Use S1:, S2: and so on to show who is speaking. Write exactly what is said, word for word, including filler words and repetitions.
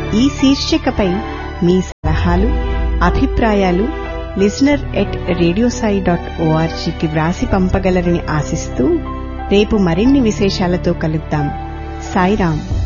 S1: ఈ శీర్షికపై మీ సలహాలు, అభిప్రాయాలు లిజనర్ ఎట్ రేడియోసాయి డాట్ ఓఆర్జీకి వ్రాసి పంపగలరని ఆశిస్తూ రేపు మరిన్ని విశేషాలతో కలుద్దాం. సాయిరాం.